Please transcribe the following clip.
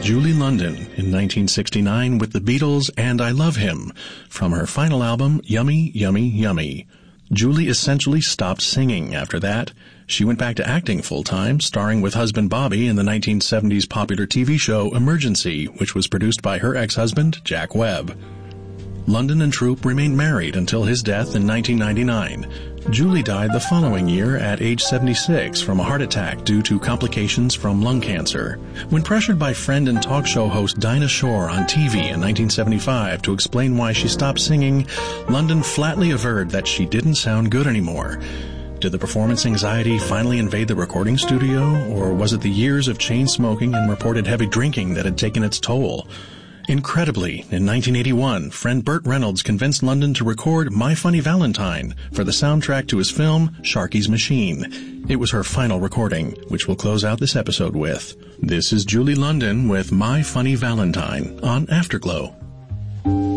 Julie London in 1969 with the Beatles and I Love Him from her final album, Yummy, Yummy, Yummy. Julie essentially stopped singing after that. She went back to acting full-time, starring with husband Bobby in the 1970s popular TV show Emergency, which was produced by her ex-husband, Jack Webb. London and Troup remained married until his death in 1999. Julie died the following year at age 76 from a heart attack due to complications from lung cancer. When pressured by friend and talk show host Dinah Shore on TV in 1975 to explain why she stopped singing, London flatly averred that she didn't sound good anymore. Did the performance anxiety finally invade the recording studio, or was it the years of chain smoking and reported heavy drinking that had taken its toll? Incredibly, in 1981, friend Burt Reynolds convinced London to record My Funny Valentine for the soundtrack to his film Sharky's Machine. It was her final recording, which we'll close out this episode with. This is Julie London with My Funny Valentine on Afterglow.